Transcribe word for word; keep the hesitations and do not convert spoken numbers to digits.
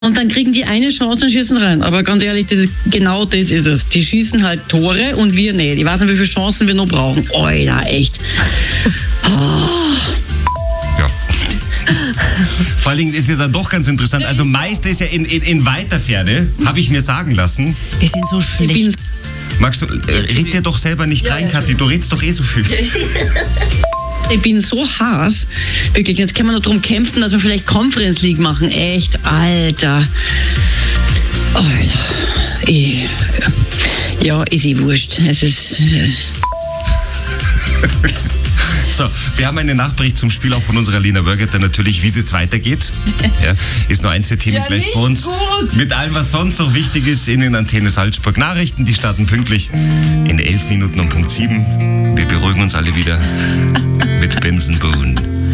Und dann kriegen die eine Chance und schießen rein. Aber ganz ehrlich, das ist, genau das ist es. Die schießen halt Tore und wir nicht. Ich weiß nicht, wie viele Chancen wir noch brauchen. Alter, echt. Oh. Ja. Vor allen Dingen ist ja dann doch ganz interessant. Also meist ist ja in, in, in weiter Ferne, habe ich mir sagen lassen. Wir sind so schlecht. Magst du, äh, red dir doch selber nicht ja, rein, ja, Kathi, du redst doch eh so viel. Ich bin so heiß. Wirklich, jetzt können wir noch darum kämpfen, dass wir vielleicht Conference League machen. Echt, Alter. Alter. Ich, ja, ist eh wurscht. Es ist... Äh So, wir haben einen Nachbericht zum Spiel auch von unserer Lena Wörgeter natürlich, wie es jetzt weitergeht. Ja, ist nur Einzelthema ja, gleich bei uns. Gut. Mit allem, was sonst noch wichtig ist, in den Antenne Salzburg Nachrichten. Die starten pünktlich in elf Minuten um Punkt sieben. Wir beruhigen uns alle wieder mit Benson Boone.